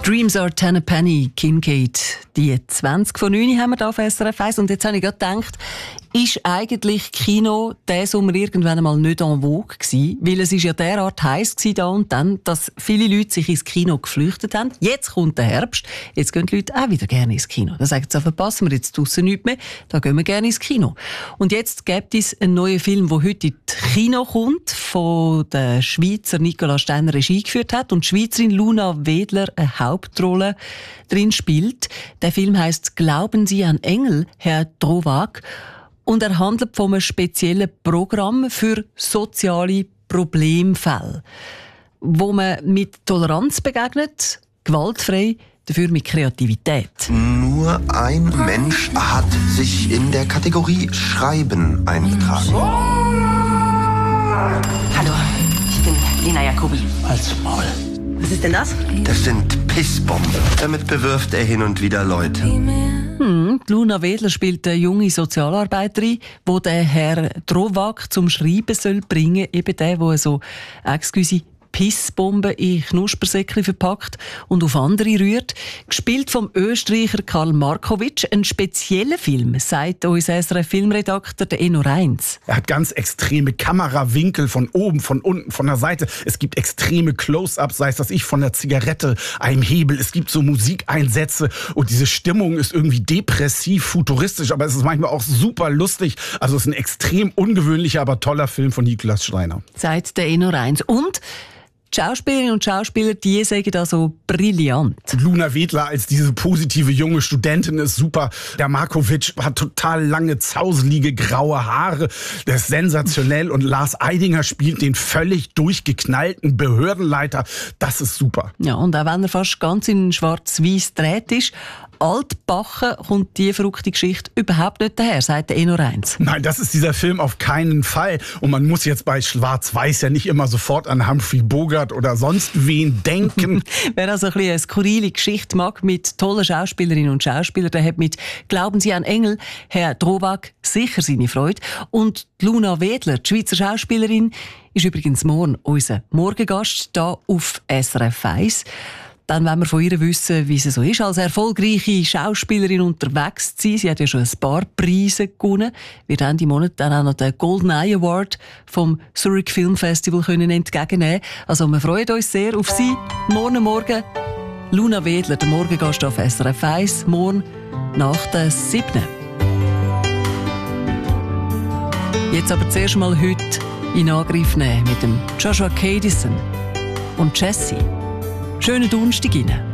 Dreams are 10 a penny, Kincaid. Die 20 von 9 haben wir hier auf SRF 1. Und jetzt habe ich gerade gedacht, ist eigentlich Kino diesen Sommer irgendwann einmal nicht en vogue gewesen? Weil es ist ja derart heiß gewesen da und dann, dass viele Leute sich ins Kino geflüchtet haben. Jetzt kommt der Herbst, jetzt gehen die Leute auch wieder gerne ins Kino. Da sagen sie, verpassen wir jetzt draussen nichts mehr, da gehen wir gerne ins Kino. Und jetzt gibt es einen neuen Film, der heute in die Kino kommt, von der Schweizer Nicola Steiner Regie geführt hat und die Schweizerin Luna Wedler eine Hauptrolle drin spielt. Der Film heisst «Glauben Sie an Engel, Herr Drowag?» und er handelt von einem speziellen Programm für soziale Problemfälle, wo man mit Toleranz begegnet, gewaltfrei, dafür mit Kreativität. Nur ein Mensch hat sich in der Kategorie Schreiben eingetragen. Hallo, ich bin Lena Jacobi. Halt's Maul. Was ist denn das? Das sind Pissbomben. Damit bewirft er hin und wieder Leute. Luna Wedler spielt eine junge Sozialarbeiterin, die den Herr Drowag zum Schreiben bringen soll. Eben der, der so, excuse, Pissbomben in Knuspersäckchen verpackt und auf andere rührt. Gespielt vom Österreicher Karl Markovic. Ein spezieller Film, sagt uns SRF-Filmredakteur Enno Reins. Er hat ganz extreme Kamerawinkel von oben, von unten, von der Seite. Es gibt extreme Close-ups, sei es das ich von der Zigarette, einem Hebel. Es gibt so Musikeinsätze und diese Stimmung ist irgendwie depressiv, futuristisch, aber es ist manchmal auch super lustig. Also es ist ein extrem ungewöhnlicher, aber toller Film von Nicola Steiner. Sagt der Enno Reins. Und die Schauspielerinnen und Schauspieler, die sagen da so brillant. Luna Wedler als diese positive junge Studentin ist super. Der Markovic hat total lange, zauselige, graue Haare. Der ist sensationell. Und Lars Eidinger spielt den völlig durchgeknallten Behördenleiter. Das ist super. Ja, und auch wenn er fast ganz in schwarz-weiß gedreht ist, altbachen kommt die verrückte Geschichte überhaupt nicht daher, sagt der Enno Reins. Nein, das ist dieser Film auf keinen Fall. Und man muss jetzt bei Schwarz-Weiß ja nicht immer sofort an Humphrey Bogart oder sonst wen denken. Wer also ein bisschen eine skurrile Geschichte mag mit tollen Schauspielerinnen und Schauspielern, der hat mit «Glauben Sie an Engel», Herr Drowag, sicher seine Freude. Und Luna Wedler, die Schweizer Schauspielerin, ist übrigens morgen unser Morgengast hier auf SRF 1. Dann wollen wir von ihr wissen, wie sie so ist, als erfolgreiche Schauspielerin unterwegs zu sein. Sie hat ja schon ein paar Preise gewonnen. Wir Ende Monat dann auch noch den Golden Eye Award vom Zurich Film Festival entgegennehmen. Also wir freuen uns sehr auf sie. Morgen Luna Wedler, der Morgengast auf SRF 1. Morgen nach der 7. Jetzt aber zuerst mal heute in Angriff nehmen mit dem Joshua Kadison und Jessie. Schönen Donnerstag Ihnen.